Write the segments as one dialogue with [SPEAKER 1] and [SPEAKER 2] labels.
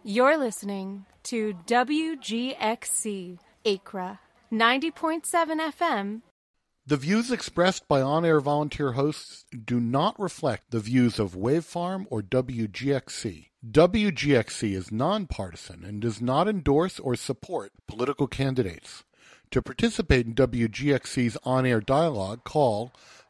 [SPEAKER 1] You're listening to WGXC Acra 90.7 FM.
[SPEAKER 2] The views expressed by on-air volunteer hosts do not reflect the views of Wavefarm or WGXC. WGXC is nonpartisan and does not endorse or support political candidates. To participate in WGXC's on-air dialogue, call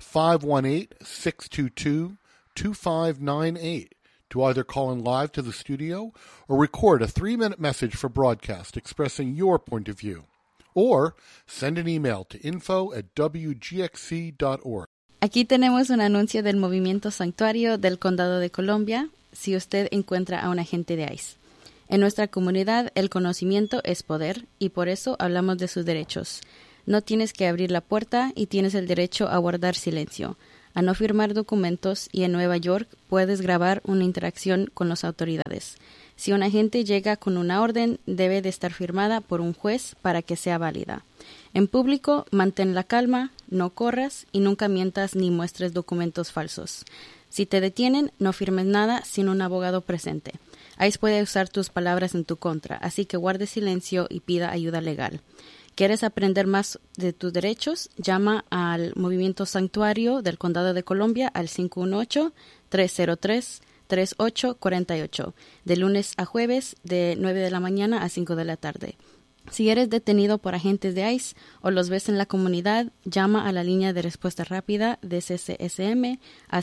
[SPEAKER 2] 518-622-2598 to either call in live to the studio or record a 3-minute message for broadcast expressing your point of view. Or send an email to info@wgxc.org.
[SPEAKER 3] Aquí tenemos un anuncio del Movimiento Sanctuario del Condado de Columbia si usted encuentra a un agente de ICE. En nuestra comunidad, el conocimiento es poder y por eso hablamos de sus derechos. No tienes que abrir la puerta y tienes el derecho a guardar silencio, a no firmar documentos y en Nueva York puedes grabar una interacción con las autoridades. Si un agente llega con una orden, debe de estar firmada por un juez para que sea válida. En público, mantén la calma, no corras y nunca mientas ni muestres documentos falsos. Si te detienen, no firmes nada sin un abogado presente. ICE puede usar tus palabras en tu contra, así que guarde silencio y pida ayuda legal. ¿Quieres aprender más de tus derechos? Llama al Movimiento Sanctuario del Condado de Columbia al 518-303-3848, de lunes a jueves de 9 de la mañana a 5 de la tarde. Si eres detenido por agentes de ICE o los ves en la comunidad, llama a la línea de respuesta rápida de CCSM a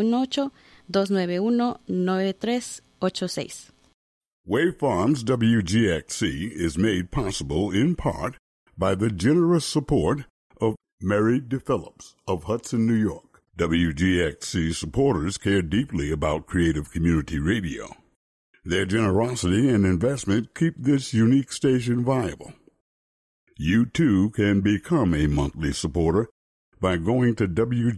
[SPEAKER 3] 518-291-9386.
[SPEAKER 4] Wavefarm's WGXC is made possible in part by the generous support of Mary DePhillips of Hudson, New York. WGXC supporters care deeply about creative community radio. Their generosity and investment keep this unique station viable. You, too, can become a monthly supporter by going to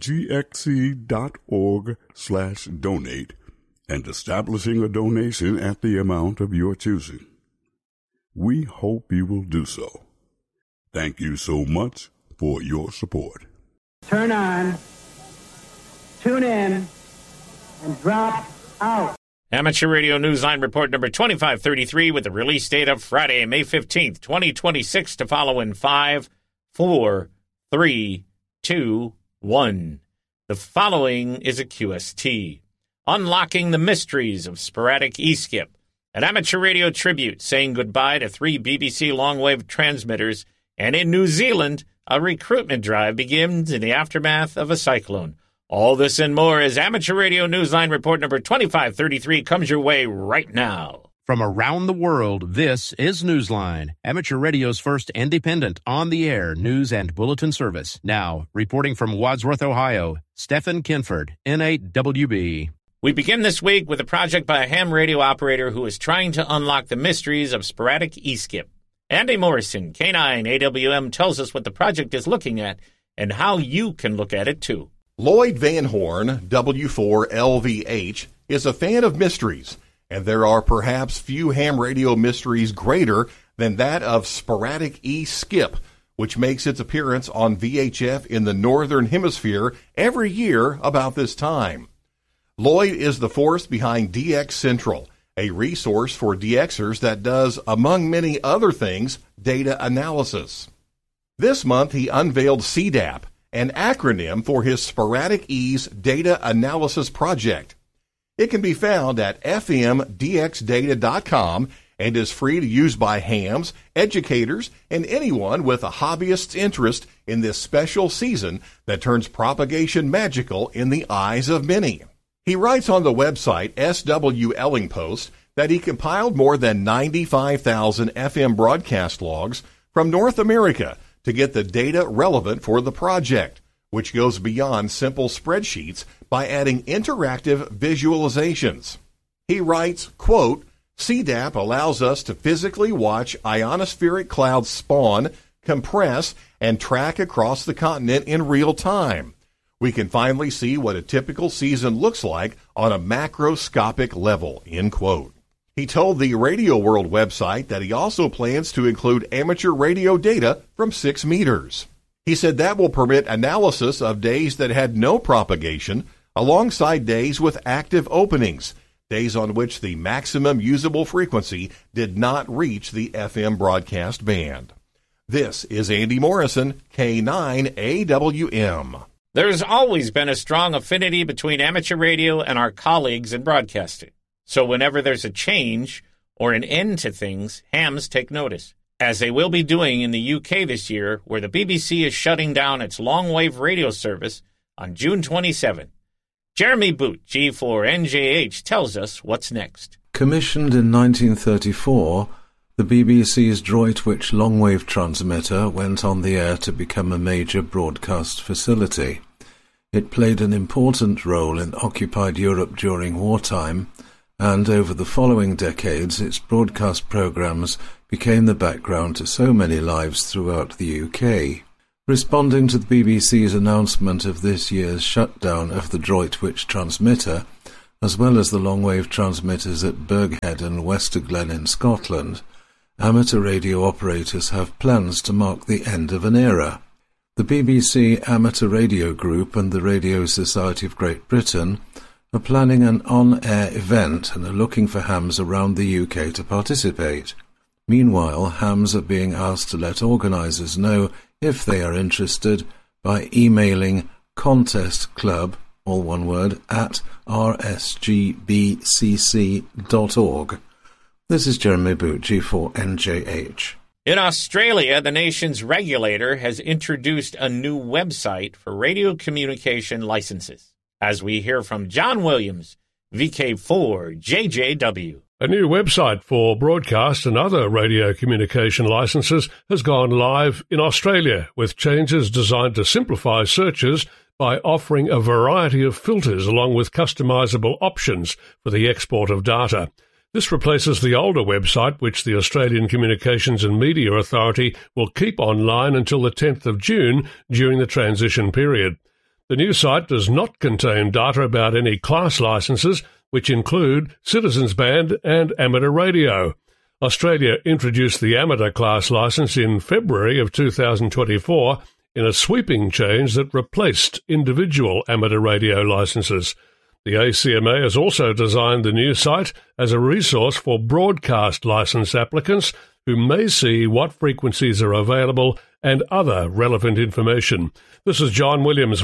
[SPEAKER 4] wgxc.org/donate and establishing a donation at the amount of your choosing. We hope you will do so. Thank you so much for your support.
[SPEAKER 5] Turn on, tune in, and drop out.
[SPEAKER 6] Amateur Radio Newsline Report number 2533 with the release date of Friday, May 15th, 2026 to follow in 5, 4, 3, 2, 1. The following is a QST. Unlocking the Mysteries of Sporadic E-Skip, an amateur radio tribute saying goodbye to 3 BBC long-wave transmitters, and in New Zealand, a recruitment drive begins in the aftermath of a cyclone. All this and more as Amateur Radio Newsline Report number 2533 comes your way right now.
[SPEAKER 7] From around the world, this is Newsline, amateur radio's first independent, on-the-air news and bulletin service. Now, reporting from Wadsworth, Ohio, Stephen Kinford, N8WB.
[SPEAKER 6] We begin this week with a project by a ham radio operator who is trying to unlock the mysteries of sporadic E-Skip. Andy Morrison, K9AWM, tells us what the project is looking at and how you can look at it, too.
[SPEAKER 8] Lloyd Van Horn, W4LVH, is a fan of mysteries, and there are perhaps few ham radio mysteries greater than that of sporadic E-Skip, which makes its appearance on VHF in the Northern Hemisphere every year about this time. Lloyd is the force behind DX Central, a resource for DXers that does, among many other things, data analysis. This month he unveiled CDAP, an acronym for his Sporadic E's data analysis project. It can be found at fmdxdata.com and is free to use by hams, educators, and anyone with a hobbyist's interest in this special season that turns propagation magical in the eyes of many. He writes on the website SW Ellingpost that he compiled more than 95,000 FM broadcast logs from North America to get the data relevant for the project, which goes beyond simple spreadsheets by adding interactive visualizations. He writes, quote, CDAP allows us to physically watch ionospheric clouds spawn, compress, and track across the continent in real time. We can finally see what a typical season looks like on a macroscopic level, end quote. He told the Radio World website that he also plans to include amateur radio data from 6 meters. He said that will permit analysis of days that had no propagation alongside days with active openings, days on which the maximum usable frequency did not reach the FM broadcast band. This is Andy Morrison, K9AWM.
[SPEAKER 6] There's always been a strong affinity between amateur radio and our colleagues in broadcasting. So whenever there's a change or an end to things, hams take notice, as they will be doing in the UK this year, where the BBC is shutting down its long-wave radio service on June 27th. Jeremy Boot, G4NJH, tells us what's next.
[SPEAKER 9] Commissioned in 1934, the BBC's Droitwich long-wave transmitter went on the air to become a major broadcast facility. It played an important role in occupied Europe during wartime, and over the following decades its broadcast programmes became the background to so many lives throughout the UK. Responding to the BBC's announcement of this year's shutdown of the Droitwich transmitter, as well as the long-wave transmitters at Burghead and Westerglen in Scotland, amateur radio operators have plans to mark the end of an era. The BBC Amateur Radio Group and the Radio Society of Great Britain are planning an on-air event and are looking for hams around the UK to participate. Meanwhile, hams are being asked to let organisers know if they are interested by emailing contestclub, all one word, at rsgbcc.org. This is Jeremy Boot, G4NJH.
[SPEAKER 6] In Australia, the nation's regulator has introduced a new website for radio communication licenses. As we hear from John Williams, VK4JJW.
[SPEAKER 10] A new website for broadcast and other radio communication licenses has gone live in Australia, with changes designed to simplify searches by offering a variety of filters along with customisable options for the export of data. This replaces the older website, which the Australian Communications and Media Authority will keep online until the 10th of June during the transition period. The new site does not contain data about any class licenses, which include Citizens Band and Amateur Radio. Australia introduced the Amateur class licence in February of 2024 in a sweeping change that replaced individual amateur radio licences. The ACMA has also designed the new site as a resource for broadcast licence applicants who may see what frequencies are available and other relevant information. This is John Williams,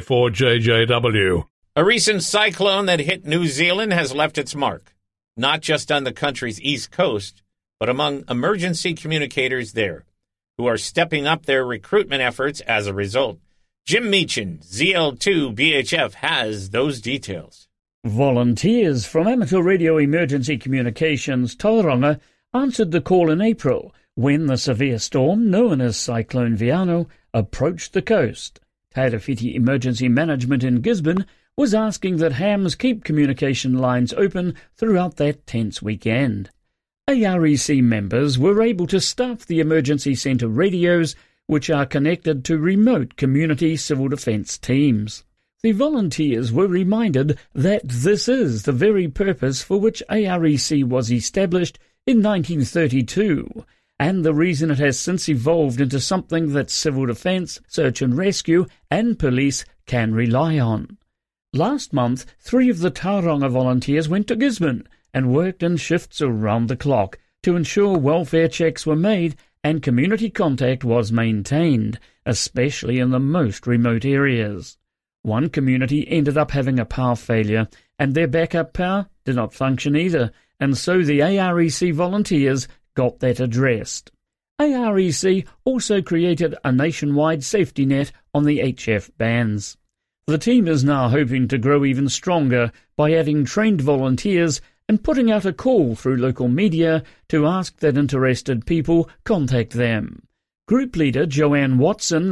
[SPEAKER 10] VK4JJW.
[SPEAKER 6] A recent cyclone that hit New Zealand has left its mark, not just on the country's east coast, but among emergency communicators there, who are stepping up their recruitment efforts as a result. Jim Meechan, ZL2BHF, has those details.
[SPEAKER 11] Volunteers from Amateur Radio Emergency Communications Tauranga answered the call in April when the severe storm, known as Cyclone Viano, approached the coast. Tairewhiti Emergency Management in Gisborne was asking that hams keep communication lines open throughout that tense weekend. AREC members were able to staff the emergency centre radios, which are connected to remote community civil defence teams. The volunteers were reminded that this is the very purpose for which AREC was established in 1932, and the reason it has since evolved into something that civil defence, search and rescue, and police can rely on. Last month, 3 of the Tauranga volunteers went to Gisborne and worked in shifts around the clock to ensure welfare checks were made and community contact was maintained, especially in the most remote areas. One community ended up having a power failure, and their backup power did not function either, and so the AREC volunteers got that addressed. AREC also created a nationwide safety net on the HF bands. The team is now hoping to grow even stronger by adding trained volunteers and putting out a call through local media to ask that interested people contact them. Group leader Joanne Watson,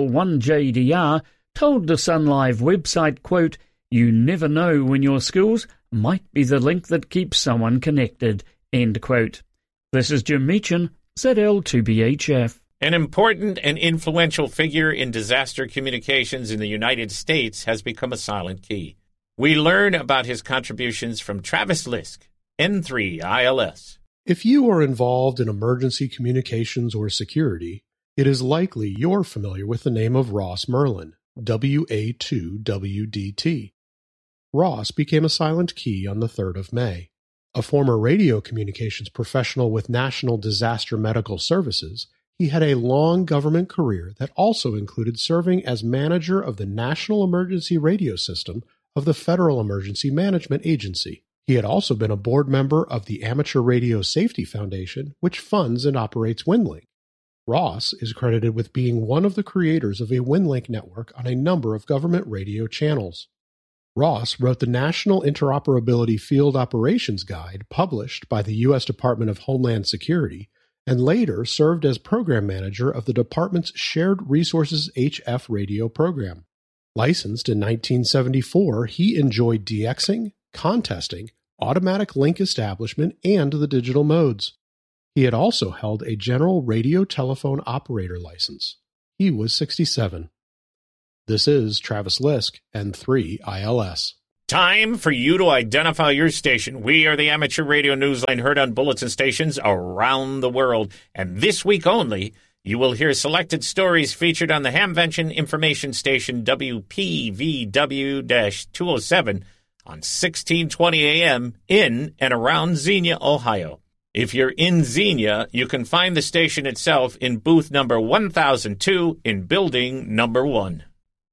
[SPEAKER 11] ZL1JDR, told the Sun Live website, quote, "You never know when your skills might be the link that keeps someone connected," end quote. This is Jim Meechan, ZL2BHF.
[SPEAKER 6] An important and influential figure in disaster communications in the United States has become a silent key. We learn about his contributions from Travis Lisk, N3ILS.
[SPEAKER 12] If you are involved in emergency communications or security, it is likely you're familiar with the name of Ross Merlin, WA2WDT. Ross became a silent key on the 3rd of May. A former radio communications professional with National Disaster Medical Services, he had a long government career that also included serving as manager of the National Emergency Radio System of the Federal Emergency Management Agency. He had also been a board member of the Amateur Radio Safety Foundation, which funds and operates WinLink. Ross is credited with being one of the creators of a WinLink network on a number of government radio channels. Ross wrote the National Interoperability Field Operations Guide published by the U.S. Department of Homeland Security, and later served as program manager of the department's Shared Resources HF radio program. Licensed in 1974, he enjoyed DXing, contesting, automatic link establishment, and the digital modes. He had also held a general radio telephone operator license. He was 67. This is Travis Lisk, N3 ILS.
[SPEAKER 6] Time for you to identify your station. We are the Amateur Radio Newsline, heard on bulletin stations around the world. And this week only, you will hear selected stories featured on the Hamvention information station WPVW-207 on 1620 AM in and around Xenia, Ohio. If you're in Xenia, you can find the station itself in booth number 1002 in building number 1.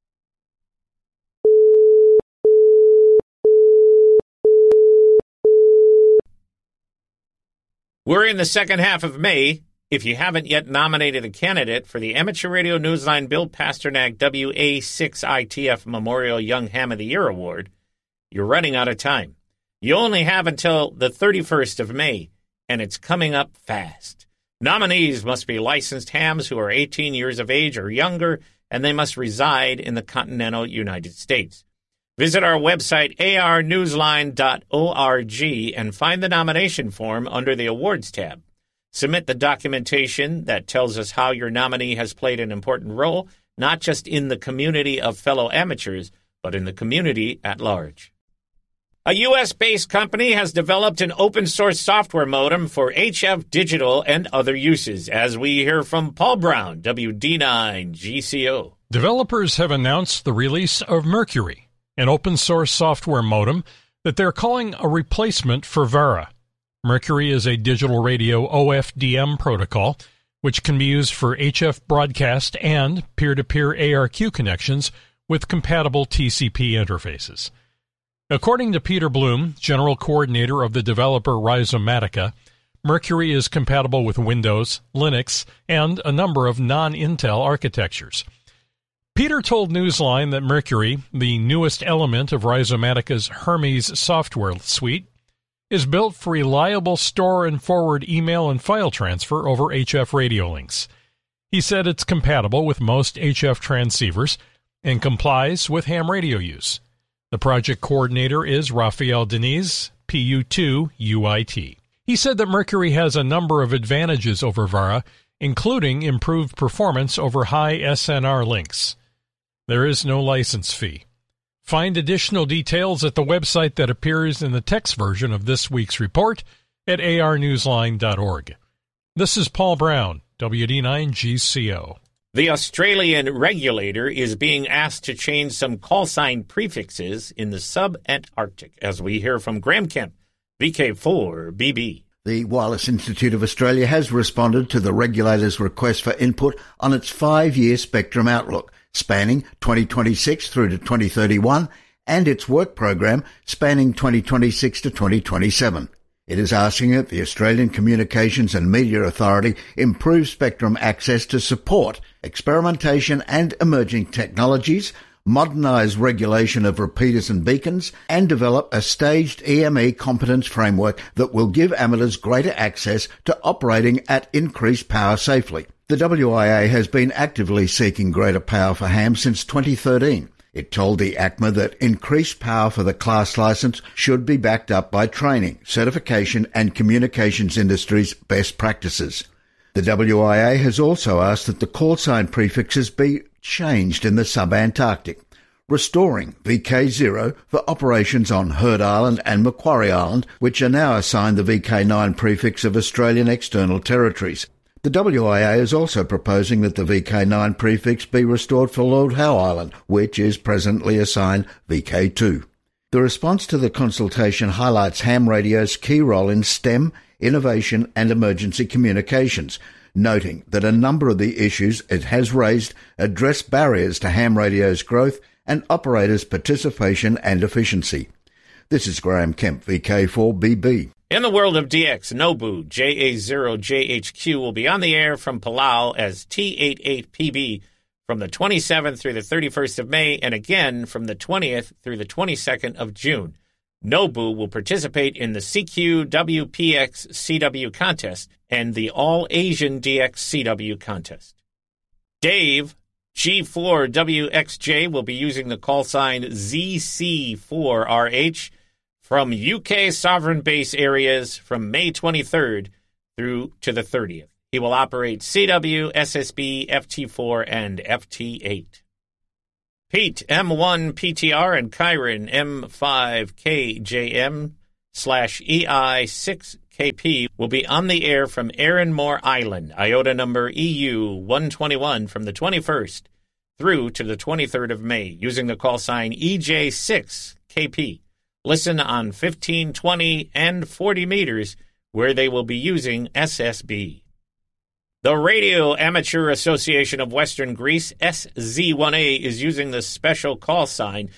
[SPEAKER 6] We're in the second half of May. If you haven't yet nominated a candidate for the Amateur Radio Newsline Bill Pasternak WA6ITF Memorial Young Ham of the Year Award, you're running out of time. You only have until the 31st of May, and it's coming up fast. Nominees must be licensed hams who are 18 years of age or younger, and they must reside in the continental United States. Visit our website, arnewsline.org, and find the nomination form under the Awards tab. Submit the documentation that tells us how your nominee has played an important role, not just in the community of fellow amateurs, but in the community at large. A U.S.-based company has developed an open-source software modem for HF digital and other uses, as we hear from Paul Brown, WD9GCO.
[SPEAKER 13] Developers have announced the release of Mercury, an open-source software modem that they're calling a replacement for Vara. Mercury is a digital radio OFDM protocol, which can be used for HF broadcast and peer-to-peer ARQ connections with compatible TCP interfaces. According to Peter Bloom, general coordinator of the developer Rhizomatica, Mercury is compatible with Windows, Linux, and a number of non-Intel architectures. Peter told Newsline that Mercury, the newest element of Rhizomatica's Hermes software suite, is built for reliable store and forward email and file transfer over HF radio links. He said it's compatible with most HF transceivers and complies with ham radio use. The project coordinator is Raphael Deniz, PU2 UIT. He said that Mercury has a number of advantages over Vara, including improved performance over high SNR links. There is no license fee. Find additional details at the website that appears in the text version of this week's report at arnewsline.org. This is Paul Brown, WD9GCO.
[SPEAKER 6] The Australian regulator is being asked to change some call sign prefixes in the sub-Antarctic, as we hear from Graham Kemp, VK4BB.
[SPEAKER 14] The Wireless Institute of Australia has responded to the regulator's request for input on its 5-year spectrum outlook, spanning 2026 through to 2031, and its work program spanning 2026 to 2027. It is asking that the Australian Communications and Media Authority improve spectrum access to support experimentation and emerging technologies, modernise regulation of repeaters and beacons, and develop a staged EME competence framework that will give amateurs greater access to operating at increased power safely. The WIA has been actively seeking greater power for ham since 2013. It told the ACMA that increased power for the class license should be backed up by training, certification and communications industry's best practices. The WIA has also asked that the call sign prefixes be changed in the sub-Antarctic, restoring VK0 for operations on Heard Island and Macquarie Island, which are now assigned the VK9 prefix of Australian external territories. The WIA is also proposing that the VK9 prefix be restored for Lord Howe Island, which is presently assigned VK2. The response to the consultation highlights ham radio's key role in STEM, innovation and emergency communications, noting that a number of the issues it has raised address barriers to ham radio's growth and operators' participation and efficiency. This is Graham Kemp, VK4BB.
[SPEAKER 6] In the world of DX, Nobu JA0JHQ will be on the air from Palau as T88PB from the 27th through the 31st of May, and again from the 20th through the 22nd of June. Nobu will participate in the CQ-WPX CW contest and the All-Asian DX CW contest. Dave, G4WXJ, will be using the call sign ZC4RH from UK sovereign base areas from May 23rd through to the 30th. He will operate CW, SSB, FT4, and FT8. Pete, M1PTR, and Kyron, M5KJM/EI6KP, will be on the air from Erinmore Island, IOTA number EU121, from the 21st through to the 23rd of May, using the call sign EJ6KP. Listen on 15, 20, and 40 meters, where they will be using SSB. The Radio Amateur Association of Western Greece, SZ1A, is using the special call sign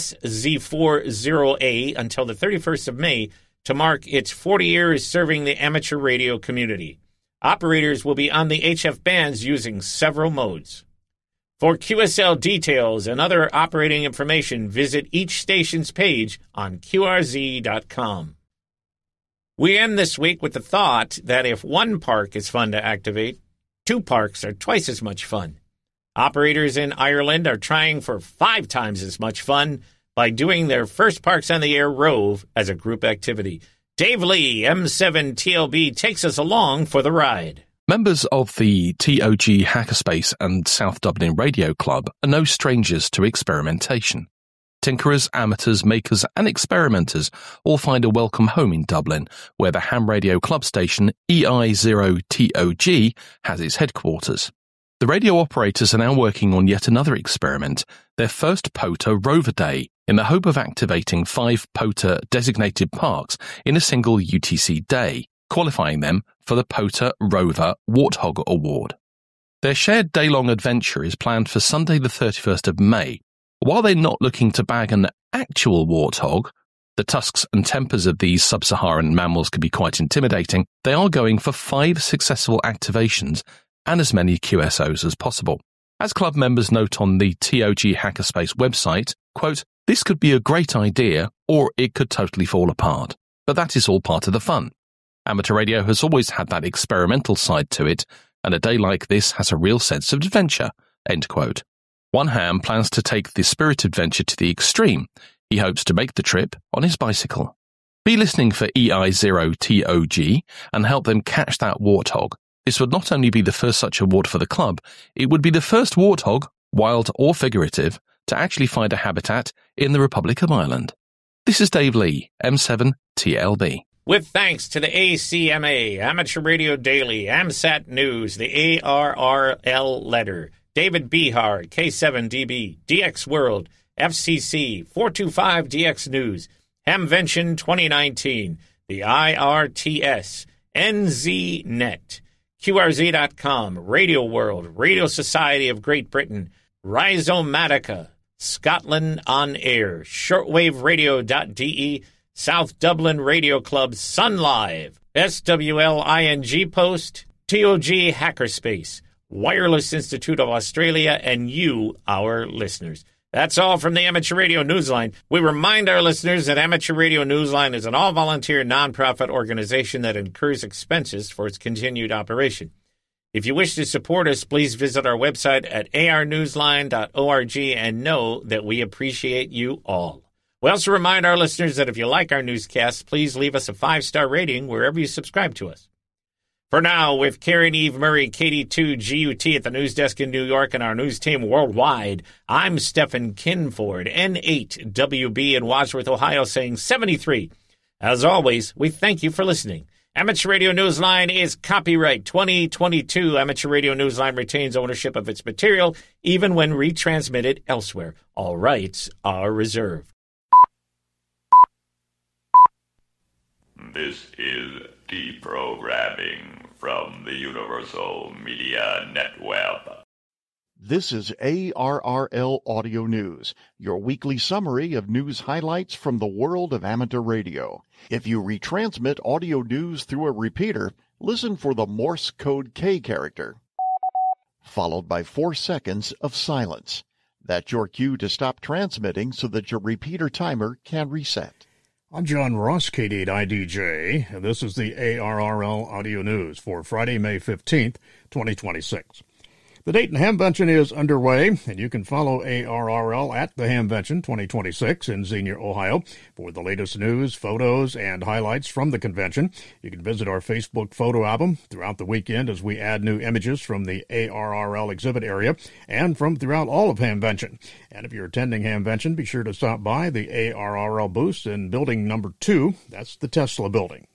[SPEAKER 6] SZ40A until the 31st of May to mark its 40 years serving the amateur radio community. Operators will be on the HF bands using several modes. For QSL details and other operating information, visit each station's page on QRZ.com. We end this week with the thought that if one park is fun to activate, two parks are twice as much fun. Operators in Ireland are trying for 5 times as much fun by doing their first Parks on the Air Rove as a group activity. Dave Lee, M7TLB, takes us along for the ride.
[SPEAKER 15] Members of the TOG Hackerspace and South Dublin Radio Club are no strangers to experimentation. Tinkerers, amateurs, makers and experimenters all find a welcome home in Dublin, where the ham radio club station EI0TOG has its headquarters. The radio operators are now working on yet another experiment, their first POTA Rover Day, in the hope of activating 5 POTA designated parks in a single UTC day, qualifying them for the POTA Rover Warthog Award. Their shared day-long adventure is planned for Sunday the 31st of May. While they're not looking to bag an actual warthog, the tusks and tempers of these sub-Saharan mammals can be quite intimidating, they are going for 5 successful activations and as many QSOs as possible. As club members note on the TOG Hackerspace website, quote, "This could be a great idea, or it could totally fall apart. But that is all part of the fun. Amateur radio has always had that experimental side to it, and a day like this has a real sense of adventure," end quote. One ham plans to take the spirit adventure to the extreme. He hopes to make the trip on his bicycle. Be listening for EI0TOG and help them catch that warthog. This would not only be the first such award for the club, it would be the first warthog, wild or figurative, to actually find a habitat in the Republic of Ireland. This is Dave Lee, M7TLB.
[SPEAKER 6] With thanks to the ACMA, Amateur Radio Daily, AMSAT News, the ARRL Letter, David Behar, K7DB, DX World, FCC, 425 DX News, Hamvention 2019, the IRTS, NZNet, QRZ.com, Radio World, Radio Society of Great Britain, Rhizomatica, Scotland On Air, shortwaveradio.de, South Dublin Radio Club, Sun Live, SWLING Post, TOG Hackerspace, Wireless Institute of Australia, and you, our listeners. That's all from the Amateur Radio Newsline. We remind our listeners that Amateur Radio Newsline is an all-volunteer nonprofit organization that incurs expenses for its continued operation. If you wish to support us, please visit our website at arnewsline.org and know that we appreciate you all. We also remind our listeners that if you like our newscasts, please leave us a 5-star rating wherever you subscribe to us. For now, with Karen Eve Murray, KD2GUT at the news desk in New York and our news team worldwide, I'm Stephen Kinford, N8WB in Wadsworth, Ohio, saying 73. As always, we thank you for listening. Amateur Radio Newsline is copyright 2022. Amateur Radio Newsline retains ownership of its material, even when retransmitted elsewhere. All rights are reserved.
[SPEAKER 16] This is deprogramming from the Universal Media Network.
[SPEAKER 17] This is ARRL Audio News, your weekly summary of news highlights from the world of amateur radio. If you retransmit audio news through a repeater, listen for the Morse code K character, followed by 4 seconds of silence. That's your cue to stop transmitting so that your repeater timer can reset.
[SPEAKER 18] I'm John Ross, KD8IDJ, and this is the ARRL Audio News for Friday, May 15th, 2026. The Dayton Hamvention is underway, and you can follow ARRL at the Hamvention 2026 in Xenia, Ohio, for the latest news, photos, and highlights from the convention. You can visit our Facebook photo album throughout the weekend as we add new images from the ARRL exhibit area and from throughout all of Hamvention. And if you're attending Hamvention, be sure to stop by the ARRL booth in building number 2. That's the Tesla building.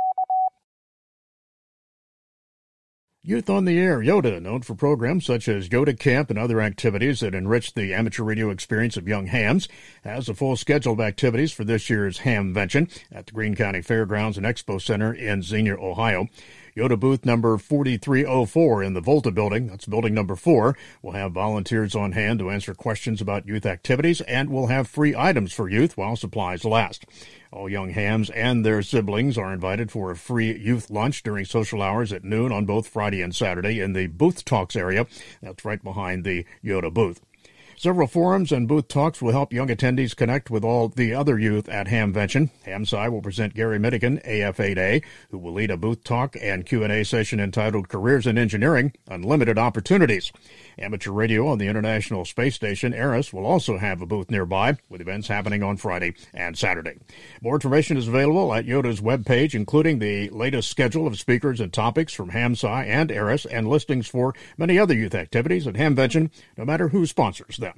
[SPEAKER 18] Youth on the Air, YOTA, known for programs such as YOTA Camp and other activities that enrich the amateur radio experience of young hams, has a full schedule of activities for this year's Hamvention at the Greene County Fairgrounds and Expo Center in Xenia, Ohio. YOTA booth number 4304 in the Volta building, that's building number 4, will have volunteers on hand to answer questions about youth activities and will have free items for youth while supplies last. All young hams and their siblings are invited for a free youth lunch during social hours at noon on both Friday and Saturday in the Booth Talks area. That's right behind the YOTA booth. Several forums and booth talks will help young attendees connect with all the other youth at Hamvention. HamSci will present Gary Mitigan, AF8A, who will lead a booth talk and Q&A session entitled Careers in Engineering, Unlimited Opportunities. Amateur radio on the International Space Station, ERIS, will also have a booth nearby, with events happening on Friday and Saturday. More information is available at YOTA's webpage, including the latest schedule of speakers and topics from HamSci and ERIS, and listings for many other youth activities at Hamvention, no matter who sponsors them.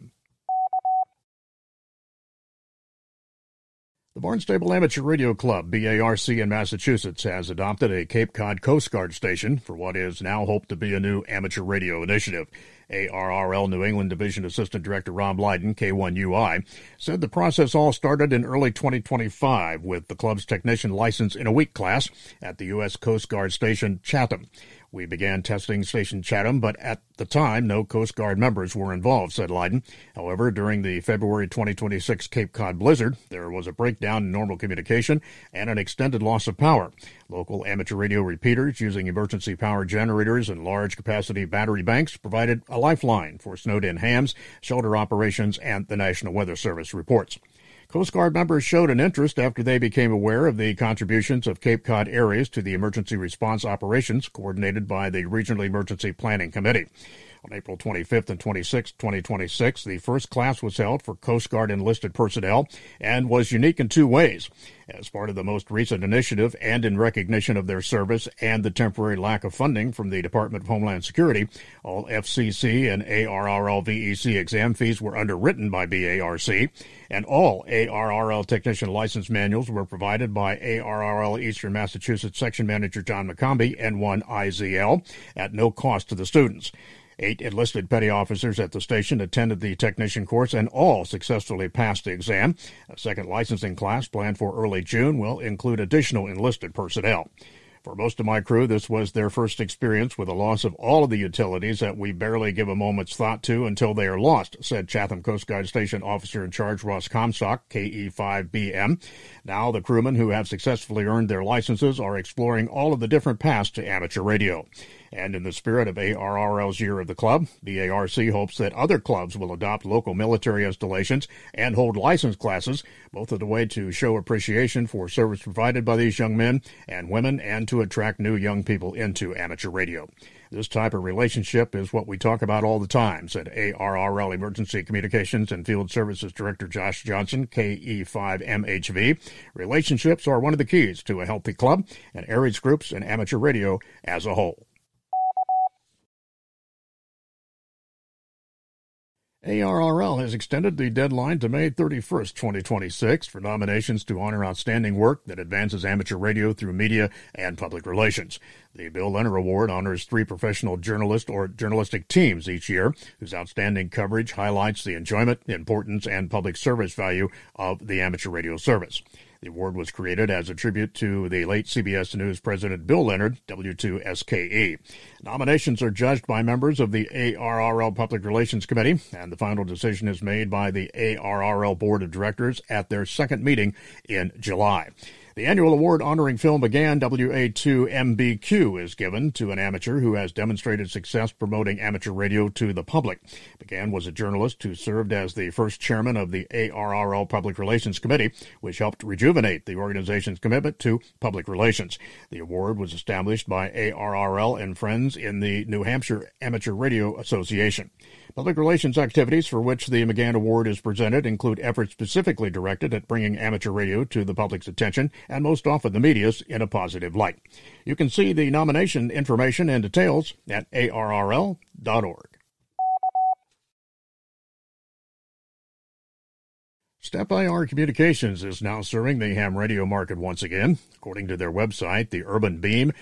[SPEAKER 18] The Barnstable Amateur Radio Club, BARC in Massachusetts, has adopted a Cape Cod Coast Guard station for what is now hoped to be a new amateur radio initiative. ARRL New England Division Assistant Director Rob Lydon, K1UI, said the process all started in early 2025 with the club's technician license in a week class at the U.S. Coast Guard Station Chatham. We began testing Station Chatham, but at the time, no Coast Guard members were involved, said Lydon. However, during the February 2026 Cape Cod blizzard, there was a breakdown in normal communication and an extended loss of power. Local amateur radio repeaters using emergency power generators and large-capacity battery banks provided a lifeline for snowed-in hams, shelter operations, and the National Weather Service reports. Coast Guard members showed an interest after they became aware of the contributions of Cape Cod areas to the emergency response operations coordinated by the Regional Emergency Planning Committee. On April 25th and 26th, 2026, the first class was held for Coast Guard enlisted personnel and was unique in 2 ways. As part of the most recent initiative and in recognition of their service and the temporary lack of funding from the Department of Homeland Security, all FCC and ARRL VEC exam fees were underwritten by BARC, and all ARRL technician license manuals were provided by ARRL Eastern Massachusetts Section Manager John McCombie, N1 IZL, at no cost to the students. 8 enlisted petty officers at the station attended the technician course and all successfully passed the exam. A second licensing class planned for early June will include additional enlisted personnel. For most of my crew, this was their first experience with the loss of all of the utilities that we barely give a moment's thought to until they are lost, said Chatham Coast Guard Station Officer in Charge Ross Comstock, KE5BM. Now the crewmen who have successfully earned their licenses are exploring all of the different paths to amateur radio. And in the spirit of ARRL's Year of the Club, BARC hopes that other clubs will adopt local military installations and hold license classes, both as a way to show appreciation for service provided by these young men and women and to attract new young people into amateur radio. This type of relationship is what we talk about all the time, said ARRL Emergency Communications and Field Services Director Josh Johnson, KE5MHV. Relationships are one of the keys to a healthy club and areas groups and amateur radio as a whole. ARRL has extended the deadline to May 31st, 2026 for nominations to honor outstanding work that advances amateur radio through media and public relations. The Bill Leonard Award honors 3 professional journalists or journalistic teams each year whose outstanding coverage highlights the enjoyment, importance, and public service value of the amateur radio service. The award was created as a tribute to the late CBS News president Bill Leonard, W2SKE. Nominations are judged by members of the ARRL Public Relations Committee, and the final decision is made by the ARRL Board of Directors at their second meeting in July. The annual award honoring Phil McGann, WA2MBQ, is given to an amateur who has demonstrated success promoting amateur radio to the public. McGann was a journalist who served as the first chairman of the ARRL Public Relations Committee, which helped rejuvenate the organization's commitment to public relations. The award was established by ARRL and friends in the New Hampshire Amateur Radio Association. Public relations activities for which the McGann Award is presented include efforts specifically directed at bringing amateur radio to the public's attention, and most often the media's, in a positive light. You can see the nomination information and details at arrl.org. Step IR Communications is now serving the ham radio market once again. According to their website, the Urban Beam